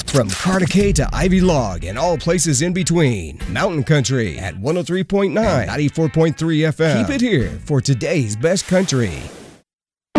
From Cartacay to Ivy Log and all places in between. Mountain Country at 103.9, 94.3 FM. Keep it here for today's best country.